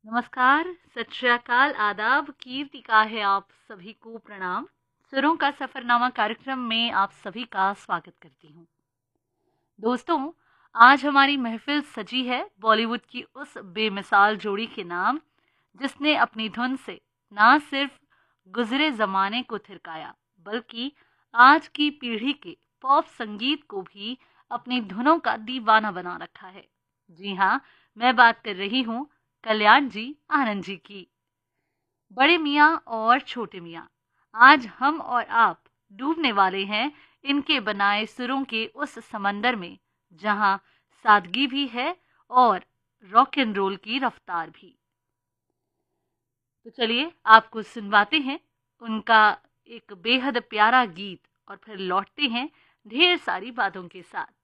नमस्कार, सत श्री अकाल, आदाब, कीर्तिका है आप सभी को प्रणाम। सुरों का सफरनामा कार्यक्रम में आप सभी का स्वागत करती हूँ। दोस्तों, आज हमारी महफिल सजी है बॉलीवुड की उस बेमिसाल जोड़ी के नाम, जिसने अपनी धुन से ना सिर्फ गुजरे जमाने को थिरकाया, बल्कि आज की पीढ़ी के पॉप संगीत को भी अपनी धुनों का दीवाना बना रखा है। जी हाँ, मैं बात कर रही हूँ कल्याण जी आनंद जी की। बड़े मियाँ और छोटे मियाँ, आज हम और आप डूबने वाले हैं इनके बनाए सुरों के उस समंदर में, जहाँ सादगी भी है और रॉक एंड रोल की रफ्तार भी। तो चलिए आपको सुनवाते हैं उनका एक बेहद प्यारा गीत और फिर लौटते हैं ढेर सारी बातों के साथ।